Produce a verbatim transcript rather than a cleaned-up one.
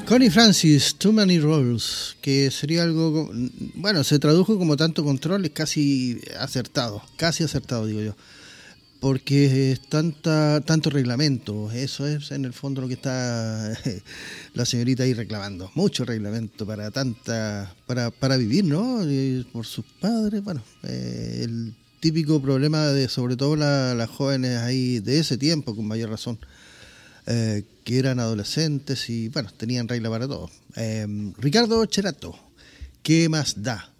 Connie Francis, Too Many Rules, que sería algo, bueno, se tradujo como tanto control, es casi acertado, casi acertado digo yo, porque es tanta, tanto reglamento, eso es en el fondo lo que está la señorita ahí reclamando, mucho reglamento para tanta, para, para vivir, ¿no? Y por sus padres, bueno, eh, el típico problema de sobre todo la, las jóvenes ahí de ese tiempo, con mayor razón. Eh, que eran adolescentes y bueno, tenían regla para todo. Eh, Ricardo Cherato, ¿qué más da?